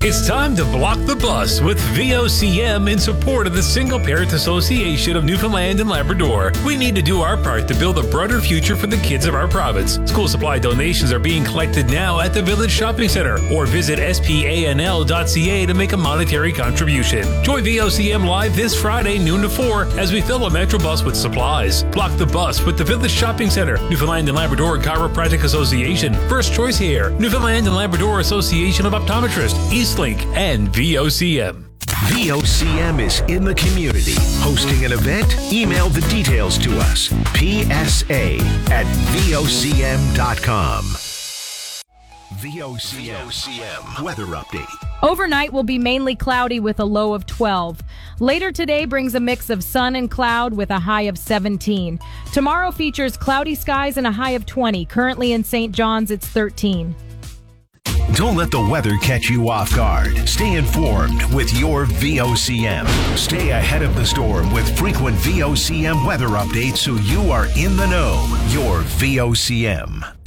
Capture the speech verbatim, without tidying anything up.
It's time to block the bus with V O C M in support of the Single Parent Association of Newfoundland and Labrador. We need to do our part to build a brighter future for the kids of our province. School supply donations are being collected now at the Village Shopping Centre, or visit S P A N L dot C A to make a monetary contribution. Join V O C M live this Friday, noon to four, as we fill a Metro bus with supplies. Block the bus with the Village Shopping Centre, Newfoundland and Labrador Chiropractic Association, First Choice Hair, Newfoundland and Labrador Association of Optometrists, Eastlink, and V O C M. V O C M is in the community. Hosting an event? Email the details to us. P S A at V O C M dot com. V O C M weather update. Overnight will be mainly cloudy with a low of twelve. Later today brings a mix of sun and cloud with a high of seventeen. Tomorrow features cloudy skies and a high of twenty. Currently in Saint John's, it's thirteen. Don't let the weather catch you off guard. Stay informed with your V O C M. Stay ahead of the storm with frequent V O C M weather updates so you are in the know. Your V O C M.